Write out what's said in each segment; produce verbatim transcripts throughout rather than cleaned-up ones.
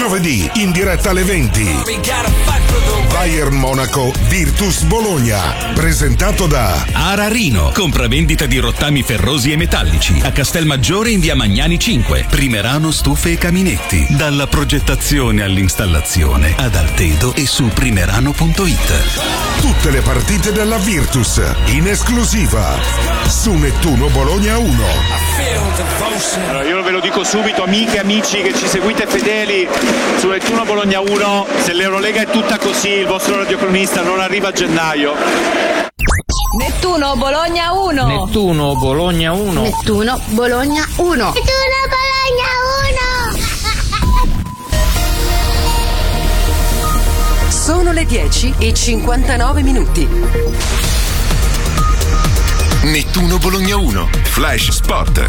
Giovedì in diretta alle venti. Bayern Monaco Virtus Bologna, presentato da Ararino, compravendita di rottami ferrosi e metallici a Castelmaggiore in via Magnani cinque. Primerano stufe e caminetti, dalla progettazione all'installazione ad Altedo e su primerano punto it. Tutte le partite della Virtus in esclusiva su Nettuno Bologna uno. Allora, io ve lo dico subito, amiche e amici che ci seguite fedeli su Nettuno Bologna uno, se l'Eurolega è tutta così il vostro radiocronista non arriva a gennaio. Nettuno Bologna uno. Nettuno Bologna uno. Nettuno Bologna uno. Nettuno Bologna uno. Sono le dieci e cinquantanove minuti. Nettuno Bologna uno, Flash Sport.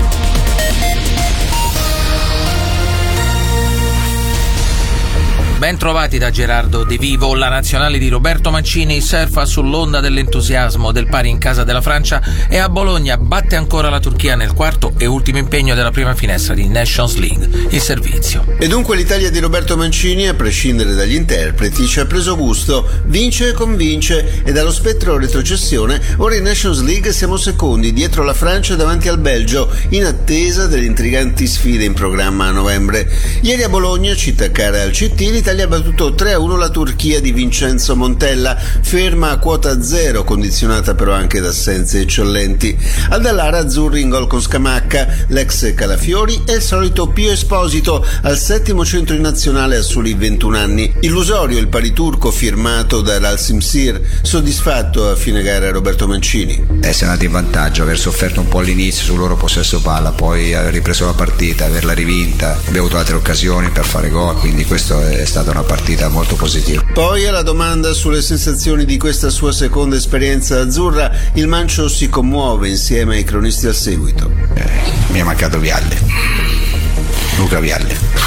Ben trovati da Gerardo De Vivo. La nazionale di Roberto Mancini surfa sull'onda dell'entusiasmo del pari in casa della Francia e a Bologna batte ancora la Turchia nel quarto e ultimo impegno della prima finestra di Nations League, il servizio. E dunque l'Italia di Roberto Mancini, a prescindere dagli interpreti, ci ha preso gusto, vince e convince, e dallo spettro retrocessione ora in Nations League siamo secondi dietro la Francia davanti al Belgio, in attesa delle intriganti sfide in programma a novembre. Ieri a Bologna, città cara al C T, l'Italia ha battuto tre a uno la Turchia di Vincenzo Montella, ferma a quota zero, condizionata però anche da assenze eccellenti. Al Dallara azzurri in gol con Scamacca, l'ex Calafiori e il solito Pio Esposito al settimo centro in nazionale a soli ventuno anni. Illusorio il pari turco firmato da Rasim Sir, soddisfatto a fine gara Roberto Mancini. Essere andati in vantaggio, aver sofferto un po' all'inizio sul loro possesso palla, poi aver ripreso la partita, averla rivinta, abbiamo avuto altre occasioni per fare gol, quindi questo è stata una partita molto positiva. Poi alla domanda sulle sensazioni di questa sua seconda esperienza azzurra, il Mancio si commuove insieme ai cronisti al seguito. Eh, mi è mancato Vialli, Luca Vialli.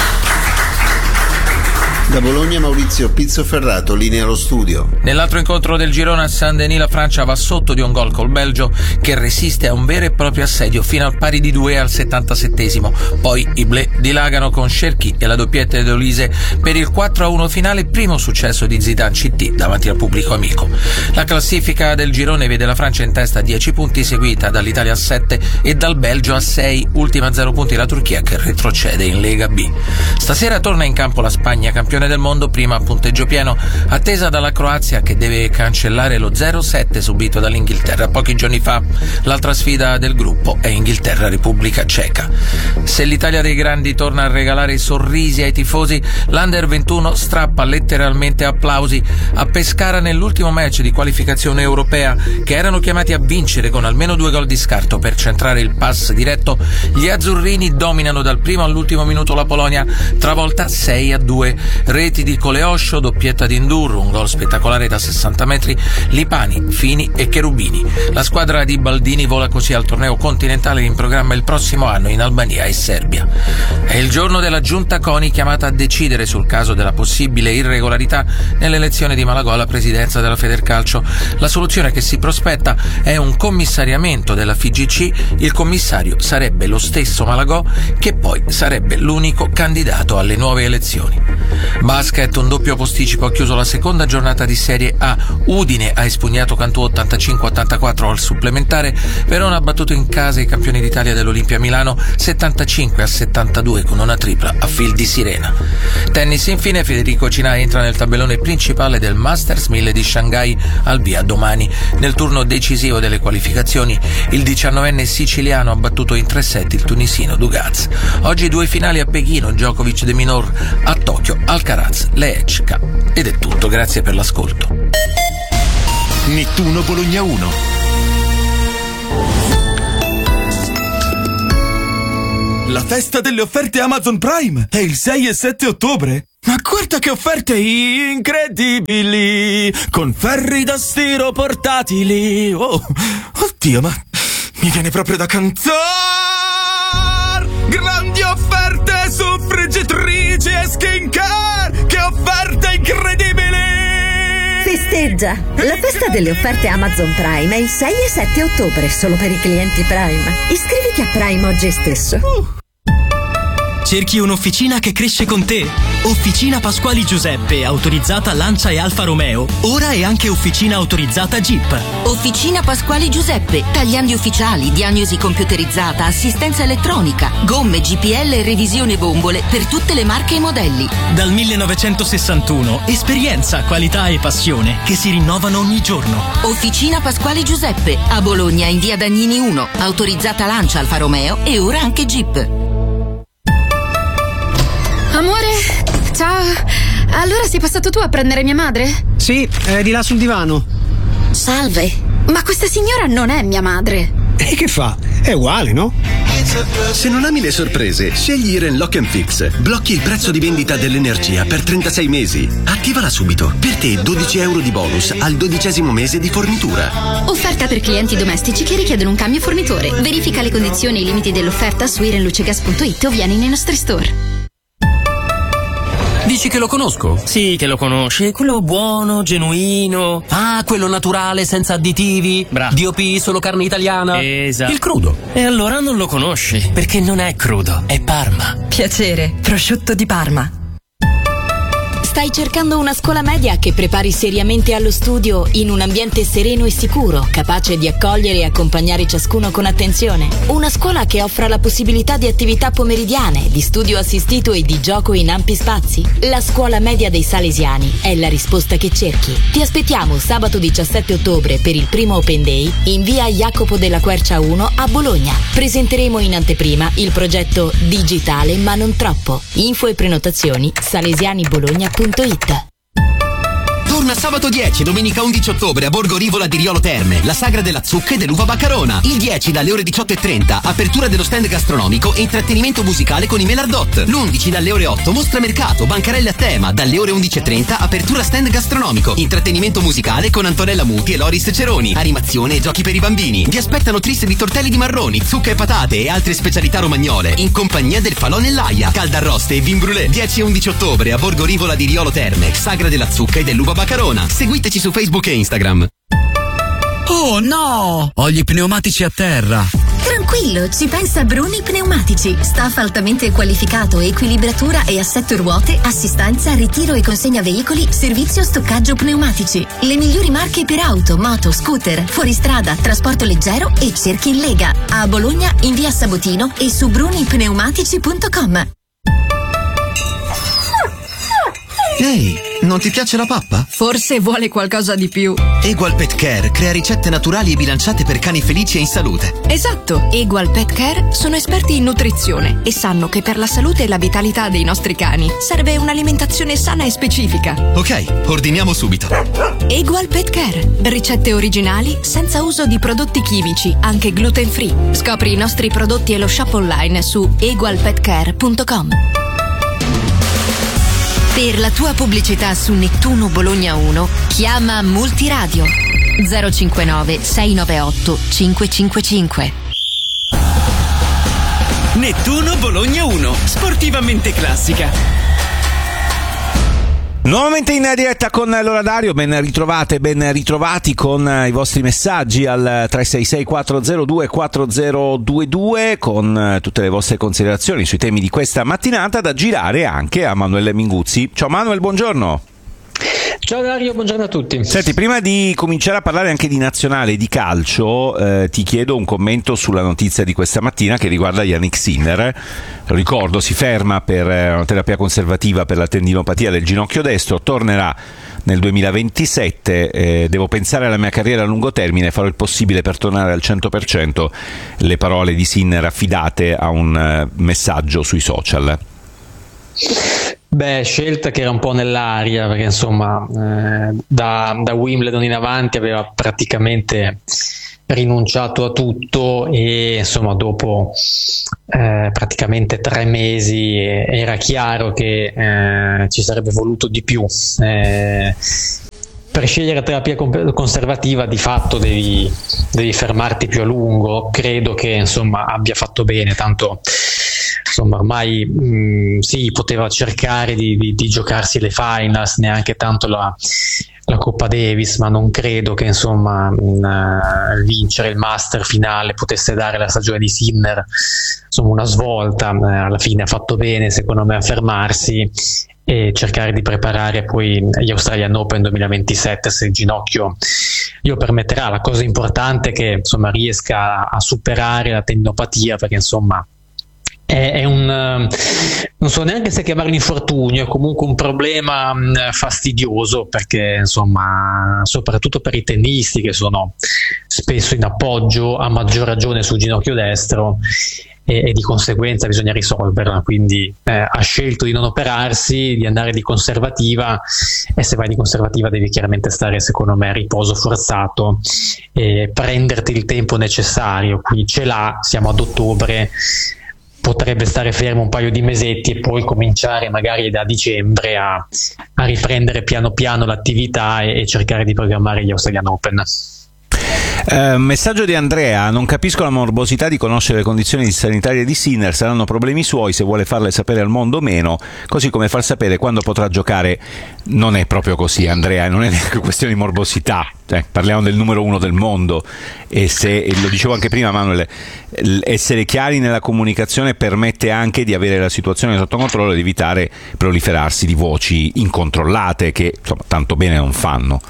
Da Bologna Maurizio Pizzoferrato, linea allo studio. Nell'altro incontro del girone a Saint-Denis la Francia va sotto di un gol col Belgio che resiste a un vero e proprio assedio fino al pari di due al settantasettesimo. Poi i Bleu dilagano con Cherki e la doppietta di Olise per il quattro a uno finale, primo successo di Zidane C T davanti al pubblico amico. La classifica del girone vede la Francia in testa a dieci punti, seguita dall'Italia a sette e dal Belgio a sei, ultima a zero punti la Turchia che retrocede in Lega B. Stasera torna in campo la Spagna, campione del mondo, prima a punteggio pieno, attesa dalla Croazia che deve cancellare lo zero sette subito dall'Inghilterra pochi giorni fa. L'altra sfida del gruppo è Inghilterra-Repubblica Ceca. Se l'Italia dei grandi torna a regalare sorrisi ai tifosi, l'Under ventuno strappa letteralmente applausi a Pescara nell'ultimo match di qualificazione europea che erano chiamati a vincere con almeno due gol di scarto per centrare il pass diretto. Gli azzurrini dominano dal primo all'ultimo minuto la Polonia, travolta sei a due. Reti di Coleoscio, doppietta di Ndur, un gol spettacolare da sessanta metri, Lipani, Fini e Cherubini. La squadra di Baldini vola così al torneo continentale in programma il prossimo anno in Albania e Serbia. È il giorno della giunta CONI chiamata a decidere sul caso della possibile irregolarità nell'elezione di Malagò alla presidenza della Federcalcio. La soluzione che si prospetta è un commissariamento della F I G C. Il commissario sarebbe lo stesso Malagò, che poi sarebbe l'unico candidato alle nuove elezioni. Basket, un doppio posticipo ha chiuso la seconda giornata di Serie A. Udine ha espugnato Cantù ottantacinque a ottantaquattro al supplementare. Verona ha battuto in casa i campioni d'Italia dell'Olimpia Milano settantacinque a settantadue con una tripla a fil di sirena. Tennis infine, Federico Cinà entra nel tabellone principale del Masters mille di Shanghai, al via domani. Nel turno decisivo delle qualificazioni il diciannovenne siciliano ha battuto in tre set il tunisino Dugaz. Oggi due finali a Pechino, Djokovic de Minor, a Tokyo Alcaraz Lehečka. Ed è tutto, grazie per l'ascolto. Nettuno Bologna uno. La festa delle offerte Amazon Prime è il sei e sette ottobre. Ma guarda che offerte incredibili, con ferri da stiro portatili. Oh, oddio, ma mi viene proprio da cantare. Grandi offerte su friggitrici e skincare. Che offerte incredibili! Festeggia! La festa delle offerte Amazon Prime è il sei e sette ottobre, solo per i clienti Prime. Iscriviti a Prime oggi stesso. Uh. Cerchi un'officina che cresce con te? Officina Pasquali Giuseppe, autorizzata Lancia e Alfa Romeo. Ora è anche officina autorizzata Jeep. Officina Pasquali Giuseppe, tagliandi ufficiali, diagnosi computerizzata, assistenza elettronica, gomme, G P L e revisione bombole per tutte le marche e modelli. Dal millenovecentosessantuno, esperienza, qualità e passione che si rinnovano ogni giorno. Officina Pasquali Giuseppe, a Bologna in via Dagnini uno, autorizzata Lancia, Alfa Romeo e ora anche Jeep. Amore, ciao. Allora sei passato tu a prendere mia madre? Sì, è di là sul divano. Salve, ma questa signora non è mia madre. E che fa? È uguale, no? Se non ami le sorprese, scegli Iren Lock and Fix. Blocchi il prezzo di vendita dell'energia per trentasei mesi. Attivala subito. Per te dodici euro di bonus al dodicesimo mese di fornitura. Offerta per clienti domestici che richiedono un cambio fornitore. Verifica le condizioni e i limiti dell'offerta su irenlucegas punto it o vieni nei nostri store. Dici che lo conosco? Sì, che lo conosci. Quello buono, genuino. Ah, quello naturale, senza additivi. Bravo. D O P, solo carne italiana. Esatto. Il crudo. E allora non lo conosci, perché non è crudo, è Parma. Piacere, prosciutto di Parma. Stai cercando una scuola media che prepari seriamente allo studio in un ambiente sereno e sicuro, capace di accogliere e accompagnare ciascuno con attenzione? Una scuola che offra la possibilità di attività pomeridiane, di studio assistito e di gioco in ampi spazi? La scuola media dei Salesiani è la risposta che cerchi. Ti aspettiamo sabato diciassette ottobre per il primo Open Day in via Jacopo della Quercia uno a Bologna. Presenteremo in anteprima il progetto Digitale ma non troppo. Info e prenotazioni salesianibologna punto it. Torna sabato dieci, domenica undici ottobre a Borgo Rivola di Riolo Terme, la sagra della zucca e dell'uva baccarona. Il dieci dalle ore diciotto e trenta, apertura dello stand gastronomico e intrattenimento musicale con i Melardot. L'undici dalle ore otto, mostra mercato, bancarelle a tema. Dalle ore undici e trenta, apertura stand gastronomico, intrattenimento musicale con Antonella Muti e Loris Ceroni, animazione e giochi per i bambini. Vi aspettano tris di tortelli di marroni, zucca e patate e altre specialità romagnole, in compagnia del Falò nell'Aia, caldarroste e vin brûlé. dieci e undici ottobre a Borgo Rivola di Riolo Terme, sagra della zucca e dell'uva baccarona. Seguiteci su Facebook e Instagram. Oh no! Ho gli pneumatici a terra. Tranquillo, ci pensa Bruni Pneumatici. Staff altamente qualificato, equilibratura e assetto ruote, assistenza, ritiro e consegna veicoli, servizio stoccaggio pneumatici. Le migliori marche per auto, moto, scooter, fuoristrada, trasporto leggero e cerchi in Lega. A Bologna in via Sabotino e su bruni pneumatici punto com. Ehi, non ti piace la pappa? Forse vuole qualcosa di più. Egual Pet Care crea ricette naturali e bilanciate per cani felici e in salute. Esatto, Egual Pet Care sono esperti in nutrizione e sanno che per la salute e la vitalità dei nostri cani serve un'alimentazione sana e specifica. Ok, ordiniamo subito. Egual Pet Care, ricette originali senza uso di prodotti chimici, anche gluten free. Scopri i nostri prodotti e lo shop online su egual pet care punto com. Per la tua pubblicità su Nettuno Bologna uno, chiama Multiradio zero cinquantanove sei novantaotto cinquecentocinquantacinque. Nettuno Bologna uno, sportivamente classica. Nuovamente in diretta con Lora Dario, ben ritrovate, ben ritrovati con i vostri messaggi al tre sei sei quattro zero due quattro zero due due con tutte le vostre considerazioni sui temi di questa mattinata, da girare anche a Manuel Minguzzi. Ciao Manuel, buongiorno. Ciao Dario, buongiorno a tutti. Senti, prima di cominciare a parlare anche di nazionale e di calcio, eh, ti chiedo un commento sulla notizia di questa mattina che riguarda Yannick Sinner. Lo ricordo, si ferma per una terapia conservativa per la tendinopatia del ginocchio destro, tornerà nel duemilaventisette. Eh, devo pensare alla mia carriera a lungo termine, farò il possibile per tornare al cento per cento. Le parole di Sinner affidate a un uh, messaggio sui social. Beh, scelta che era un po' nell'aria, perché insomma eh, da, da Wimbledon in avanti aveva praticamente rinunciato a tutto e insomma dopo eh, praticamente tre mesi era chiaro che eh, ci sarebbe voluto di più. Eh, per scegliere la terapia conservativa di fatto devi, devi fermarti più a lungo. Credo che insomma abbia fatto bene, tanto insomma ormai mh, sì, poteva cercare di, di, di giocarsi le finals, neanche tanto la, la Coppa Davis, ma non credo che insomma mh, vincere il Master finale potesse dare alla stagione di Sinner insomma una svolta. Eh, alla fine ha fatto bene secondo me a fermarsi e cercare di preparare poi gli Australian Open duemilaventisette se il ginocchio glielo permetterà. La cosa importante è che insomma riesca a superare la tendinopatia, perché insomma è, è un non so neanche se chiamarlo infortunio, è comunque un problema mh, fastidioso, perché insomma soprattutto per i tennisti che sono spesso in appoggio, a maggior ragione sul ginocchio destro, e, e di conseguenza bisogna risolverla. Quindi eh, ha scelto di non operarsi, di andare di conservativa, e se vai di conservativa devi chiaramente stare secondo me a riposo forzato e prenderti il tempo necessario. Qui ce l'ha, siamo ad ottobre, potrebbe stare fermo un paio di mesetti e poi cominciare magari da dicembre a, a riprendere piano piano l'attività e, e cercare di programmare gli Australian Open. Uh, messaggio di Andrea: non capisco la morbosità di conoscere le condizioni sanitarie di Sinner, saranno problemi suoi, se vuole farle sapere al mondo meno, così come far sapere quando potrà giocare. Non è proprio così, Andrea, non è neanche questione di morbosità, eh, parliamo del numero uno del mondo, e se, e lo dicevo anche prima Manuel, essere chiari nella comunicazione permette anche di avere la situazione sotto controllo ed evitare proliferarsi di voci incontrollate che insomma tanto bene non fanno.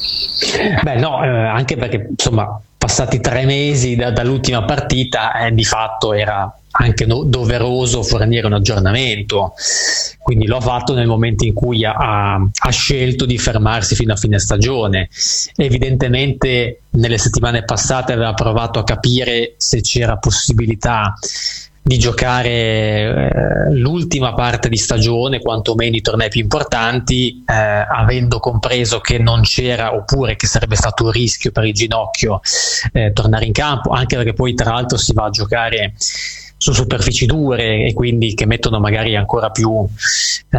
Beh no, eh, anche perché insomma passati tre mesi da, dall'ultima partita eh, di fatto era anche no, doveroso fornire un aggiornamento, quindi lo ha fatto nel momento in cui ha, ha scelto di fermarsi fino a fine stagione. Evidentemente nelle settimane passate aveva provato a capire se c'era possibilità di giocare eh, l'ultima parte di stagione, quantomeno i tornei più importanti, eh, avendo compreso che non c'era, oppure che sarebbe stato un rischio per il ginocchio eh, tornare in campo, anche perché poi tra l'altro si va a giocare su superfici dure e quindi che mettono magari ancora più eh,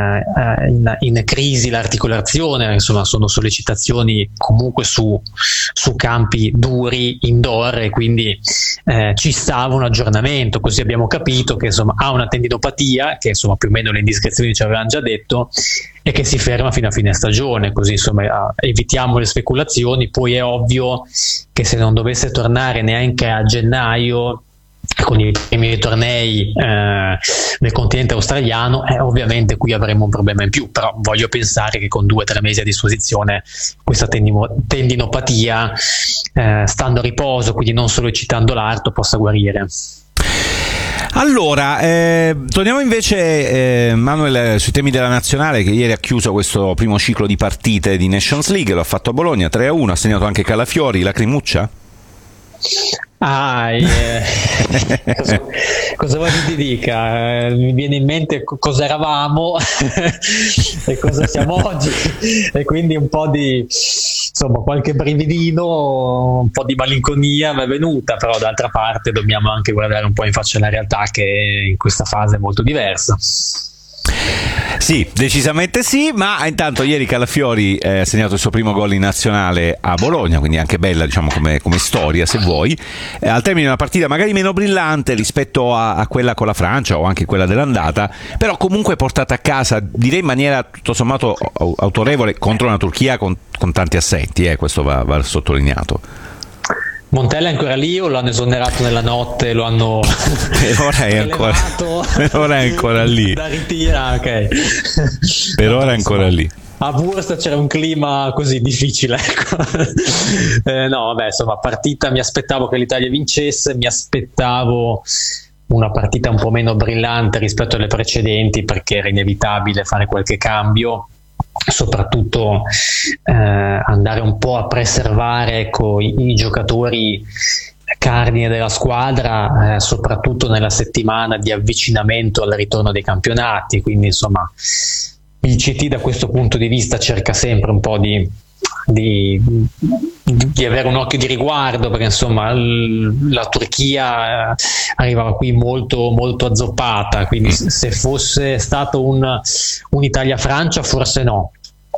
in, in crisi l'articolazione. Insomma sono sollecitazioni comunque su, su campi duri indoor, e quindi eh, ci stava un aggiornamento. Così abbiamo capito che insomma ha una tendinopatia, che insomma più o meno le indiscrezioni ci avevano già detto, e che si ferma fino a fine stagione, così insomma evitiamo le speculazioni. Poi è ovvio che se non dovesse tornare neanche a gennaio con i primi tornei eh, nel continente australiano, eh, ovviamente qui avremo un problema in più, però voglio pensare che con due o tre mesi a disposizione questa tendino- tendinopatia eh, stando a riposo, quindi non sollecitando l'arto, possa guarire. Allora, eh, torniamo invece eh, Manuel sui temi della nazionale, che ieri ha chiuso questo primo ciclo di partite di Nations League, lo ha fatto a Bologna tre a uno, ha segnato anche Calafiori. Lacrimuccia? Ah, eh, cosa, cosa vuoi che ti dica? Eh, mi viene in mente co- cosa eravamo e cosa siamo oggi, e quindi un po' di insomma qualche brividino, un po' di malinconia mi è venuta, però d'altra parte dobbiamo anche guardare un po' in faccia la realtà, che in questa fase è molto diversa. Sì, decisamente sì, ma intanto ieri Calafiori eh, ha segnato il suo primo gol in nazionale a Bologna, quindi anche bella, diciamo, come, come storia, se vuoi, eh, al termine di una partita magari meno brillante rispetto a, a quella con la Francia o anche quella dell'andata, però comunque portata a casa, direi in maniera tutto sommato autorevole, contro una Turchia con, con tanti assenti, eh, questo va, va sottolineato. Montella è ancora lì o l'hanno esonerato nella notte, lo hanno per ora è ancora, per ora è ancora lì da ritira, ok. Per ora è ancora lì. A Wurst c'era un clima così difficile, ecco. eh, no vabbè, insomma partita, mi aspettavo che l'Italia vincesse, mi aspettavo una partita un po' meno brillante rispetto alle precedenti, perché era inevitabile fare qualche cambio, soprattutto eh, andare un po' a preservare, ecco, i, i giocatori cardine della squadra, eh, soprattutto nella settimana di avvicinamento al ritorno dei campionati. Quindi insomma il C T da questo punto di vista cerca sempre un po' di, di, di avere un occhio di riguardo, perché insomma l, la Turchia arrivava qui molto, molto azzoppata, quindi se fosse stato un, un Italia-Francia forse no, però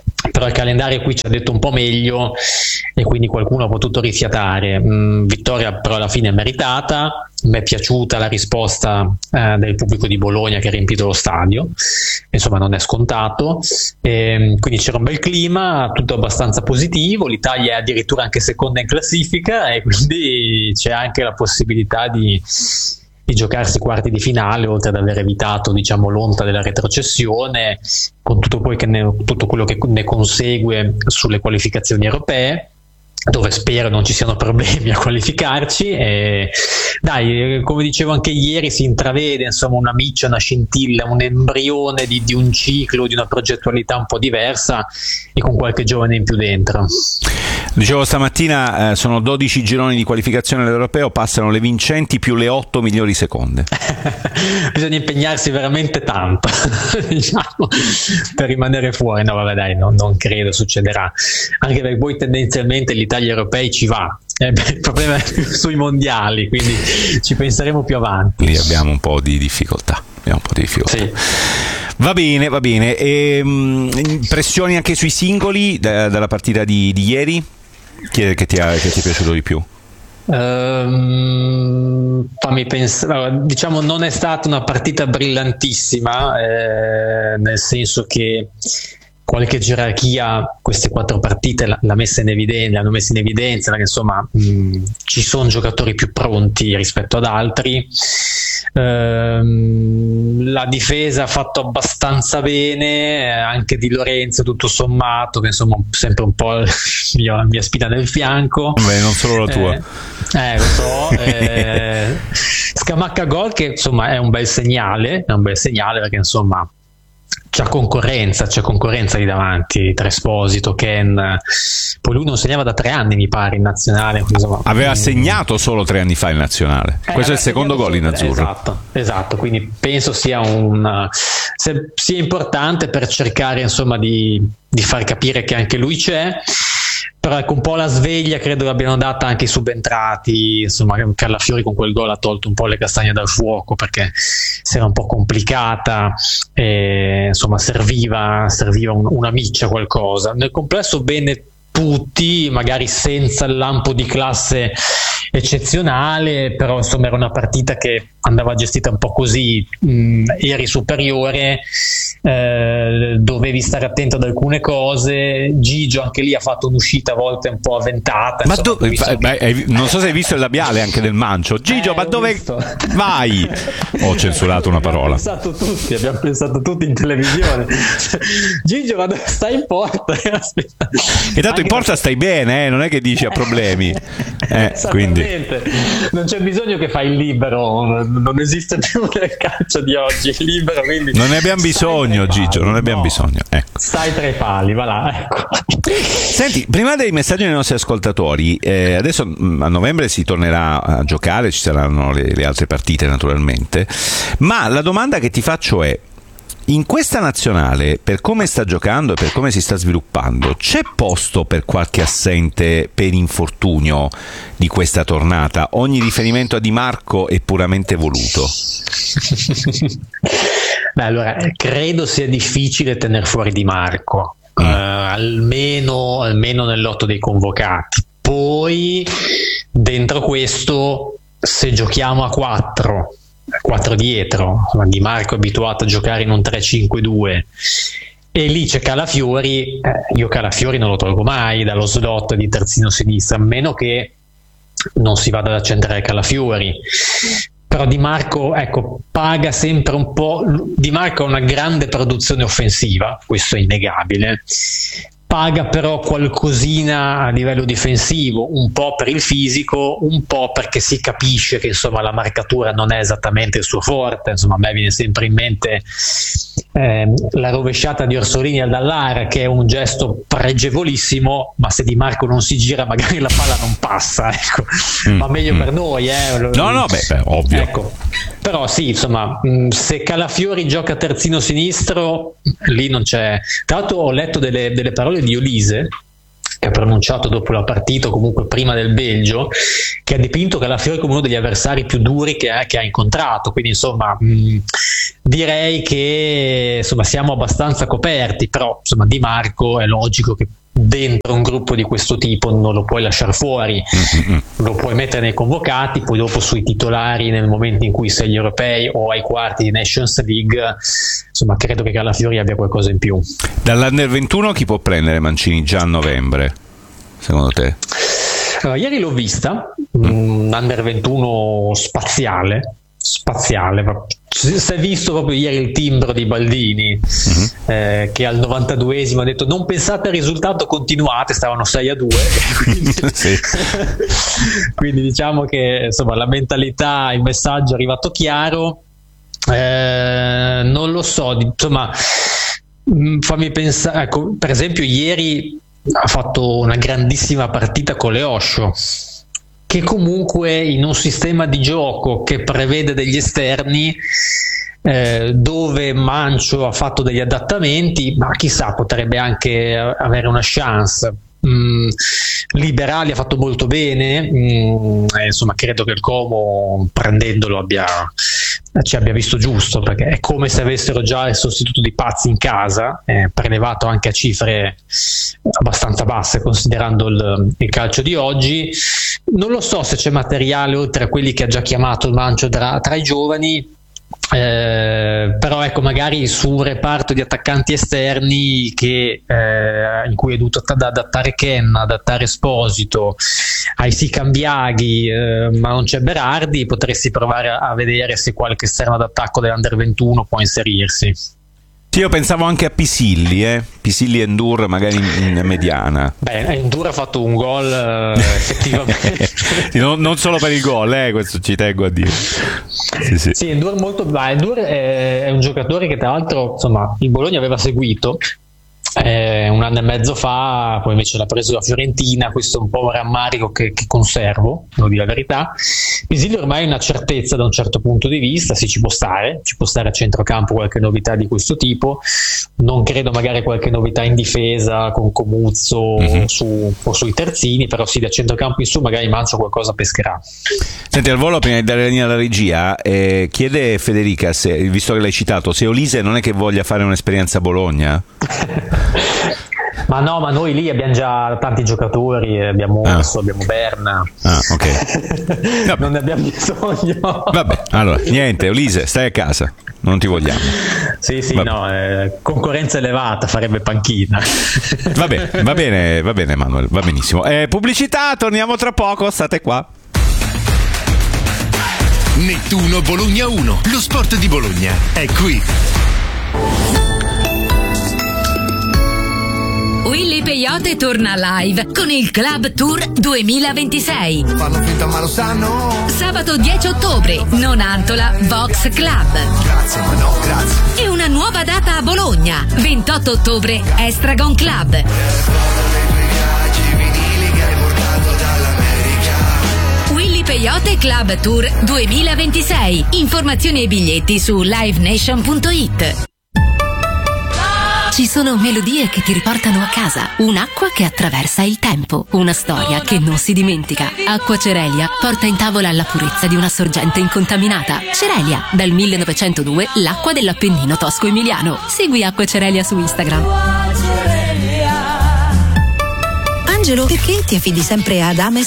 però il calendario qui ci ha detto un po' meglio e quindi qualcuno ha potuto rifiatare. Mm, vittoria però alla fine è meritata. Mi è piaciuta la risposta eh, del pubblico di Bologna che ha riempito lo stadio, insomma non è scontato, e, quindi c'era un bel clima, tutto abbastanza positivo. L'Italia è addirittura anche seconda in classifica e quindi c'è anche la possibilità di, di giocarsi quarti di finale, oltre ad aver evitato, diciamo, l'onta della retrocessione, con tutto, poi che ne, tutto quello che ne consegue sulle qualificazioni europee, dove spero non ci siano problemi a qualificarci. E dai, come dicevo anche ieri, si intravede insomma una miccia, una scintilla, un embrione di, di un ciclo, di una progettualità un po' diversa e con qualche giovane in più dentro. Dicevo stamattina, eh, sono dodici gironi di qualificazione all'Europeo, passano le vincenti più le otto migliori seconde. Bisogna impegnarsi veramente tanto diciamo, per rimanere fuori. No vabbè dai, no, non credo succederà, anche perché poi tendenzialmente l'Italia europei ci va, eh, il problema è più sui mondiali, quindi ci penseremo più avanti. Quindi abbiamo un po' di difficoltà, abbiamo un po' di difficoltà. Sì. Va bene, va bene. E, mh, pressioni anche sui singoli da, dalla partita di, di ieri? Chi è che ti, ha, che ti è piaciuto di più? Um, fammi pensare, diciamo non è stata una partita brillantissima, eh, nel senso che qualche gerarchia queste quattro partite l'ha messa in evidenza, l'hanno messa in evidenza, perché insomma mh, ci sono giocatori più pronti rispetto ad altri. Ehm, la difesa ha fatto abbastanza bene, anche Di Lorenzo tutto sommato, che insomma sempre un po' mia, la mia spina nel fianco. Beh, non solo la tua. Eh, eh lo so. eh, Scamacca gol, che insomma è un bel segnale, è un bel segnale perché insomma c'è concorrenza, c'è concorrenza lì davanti tra Esposito, Ken, poi lui non segnava da tre anni mi pare in nazionale, insomma, aveva mh, segnato solo tre anni fa in nazionale, eh, questo è il secondo gol in azzurro. Esatto, esatto, quindi penso sia un se, sia importante per cercare insomma di, di far capire che anche lui c'è. Però ecco, un po' la sveglia credo l'abbiano data anche i subentrati, insomma Calafiori con quel gol ha tolto un po' le castagne dal fuoco perché si era un po' complicata e insomma serviva, serviva un, una miccia, qualcosa. Nel complesso bene tutti, magari senza il lampo di classe eccezionale, però insomma era una partita che andava gestita un po' così, mh, eri superiore, eh, dovevi stare attento ad alcune cose. Gigio anche lì ha fatto un'uscita a volte un po' avventata. Ma insomma, do- visto... beh, hai, non so se hai visto il labiale anche del Mancio. Gigio, eh, ma dove visto. vai? Ho censurato una parola. Abbiamo pensato tutti, abbiamo pensato tutti in televisione. Gigio, ma dove stai in porta? E tanto in porta stai bene, eh? Non è che dici ha problemi. Eh, quindi non c'è bisogno che fai il libero, non esiste più nel calcio di oggi il libero, quindi non ne abbiamo bisogno, Gigio, non ne abbiamo no. bisogno, ecco. Stai tra i pali, va là, ecco. Senti, prima dei messaggi dei nostri ascoltatori, eh, adesso a novembre si tornerà a giocare, ci saranno le, le altre partite naturalmente, ma la domanda che ti faccio è: in questa nazionale, per come sta giocando e per come si sta sviluppando, c'è posto per qualche assente per infortunio di questa tornata? Ogni riferimento a Di Marco è puramente voluto. Beh, allora, credo sia difficile tenere fuori Di Marco, mm. eh, almeno, almeno nell'otto dei convocati. Poi, dentro questo, se giochiamo a quattro, quattro dietro, insomma, Di Marco è abituato a giocare in un tre cinque due e lì c'è Calafiori, eh, io Calafiori non lo tolgo mai dallo slot di terzino sinistra, a meno che non si vada ad accentrare Calafiori. Però Di Marco, ecco, paga sempre un po'. Di Marco ha una grande produzione offensiva, questo è innegabile. Paga però qualcosina a livello difensivo, un po' per il fisico, un po' perché si capisce che insomma la marcatura non è esattamente il suo forte. Insomma, a me viene sempre in mente eh, la rovesciata di Orsolini al Dallara, che è un gesto pregevolissimo, ma se Di Marco non si gira magari la palla non passa, ecco. Mm, ma meglio mm. per noi, eh. No, no, beh, beh ovvio. Ecco. Però sì, insomma, se Calafiori gioca terzino sinistro, lì non c'è. Tra l'altro ho letto delle, delle parole di Olise, che ha pronunciato dopo la partita, o comunque prima del Belgio, che ha dipinto Calafiori come uno degli avversari più duri che ha, che ha incontrato. Quindi insomma mh, direi che insomma siamo abbastanza coperti, però insomma Di Marco è logico che dentro un gruppo di questo tipo non lo puoi lasciare fuori, mm-hmm. lo puoi mettere nei convocati, poi dopo sui titolari nel momento in cui sei agli europei o ai quarti di Nations League, insomma credo che Calafiori abbia qualcosa in più. Dall'Under ventuno chi può prendere Mancini già a novembre, secondo te? Allora, ieri l'ho vista, mm. un Under ventuno spaziale, spaziale, si è visto proprio ieri il timbro di Baldini, mm-hmm. eh, che al novantaduesimo ha detto non pensate al risultato, continuate, stavano sei a due, quindi, quindi diciamo che insomma la mentalità, il messaggio è arrivato chiaro. Eh, non lo so, insomma fammi pensare, ecco, per esempio ieri ha fatto una grandissima partita con le Osho, che comunque in un sistema di gioco che prevede degli esterni, eh, dove Mancio ha fatto degli adattamenti, ma chissà, potrebbe anche avere una chance. Mm, Liberali ha fatto molto bene, mm, eh, insomma credo che il Como prendendolo abbia, ci abbia visto giusto, perché è come se avessero già il sostituto di Pazzi in casa, eh, prelevato anche a cifre abbastanza basse considerando il, il calcio di oggi. Non lo so se c'è materiale oltre a quelli che ha già chiamato il Mancio tra, tra i giovani, eh, però ecco, magari su un reparto di attaccanti esterni che, eh, in cui è dovuto adattare Ken, adattare Esposito, hai sì Cambiaghi, eh, ma non c'è Berardi, potresti provare a, a vedere se qualche esterno d'attacco dell'Under ventuno può inserirsi. Sì, io pensavo anche a Pisilli, eh? Pisilli e Endur magari in, in mediana. Beh, Endur ha fatto un gol eh, effettivamente. non, non solo per il gol, eh, questo ci tengo a dire. Sì, sì. Sì, Endur molto bah, Endur è, è un giocatore che tra l'altro insomma il Bologna aveva seguito eh, un anno e mezzo fa, poi invece l'ha preso la Fiorentina. Questo è un po' un rammarico che, che conservo, devo dire la verità. Pisilli ormai è una certezza da un certo punto di vista, sì, ci può stare, ci può stare a centrocampo qualche novità di questo tipo, non credo magari qualche novità in difesa con Comuzzo mm-hmm. su, o sui terzini, però sì, da centrocampo in su magari Mancio qualcosa pescherà. Senti, al volo, prima di dare la linea alla regia, eh, chiede Federica, se, visto che l'hai citato, se Olise non è che voglia fare un'esperienza a Bologna? Ma no, ma noi lì abbiamo già tanti giocatori, abbiamo Orso, ah. abbiamo Berna. Ah, ok. Non ne abbiamo bisogno. Vabbè, allora, niente, Olise, stai a casa, non ti vogliamo. Sì, sì, Vabbè. no, eh, concorrenza elevata, farebbe panchina. Va bene, va bene, va bene Manuel, va benissimo. Eh, pubblicità, torniamo tra poco, state qua. Nettuno Bologna uno, lo sport di Bologna è qui. Willy Peyote torna live con il Club Tour duemilaventisei. Fanno finta ma lo sanno. Sabato dieci ottobre, Nonantola Vox Club. Grazie, ma no, grazie. E una nuova data a Bologna, ventotto ottobre, Estragon Club. Willy Peyote Club Tour duemilaventisei. Informazioni e biglietti su live nation punto it. Ci sono melodie che ti riportano a casa, un'acqua che attraversa il tempo, una storia che non si dimentica. Acqua Cerelia porta in tavola la purezza di una sorgente incontaminata. Cerelia, dal millenovecentodue l'acqua dell'Appennino tosco-emiliano. Segui Acqua Cerelia su Instagram. Angelo, perché ti affidi sempre ad Ames